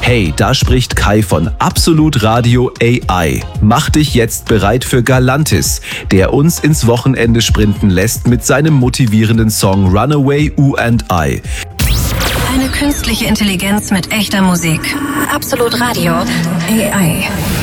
Hey, da spricht Kai von Absolut Radio AI. Mach dich jetzt bereit für Galantis, der uns ins Wochenende sprinten lässt mit seinem motivierenden Song Runaway U&I. Eine künstliche Intelligenz mit echter Musik. Absolut Radio AI.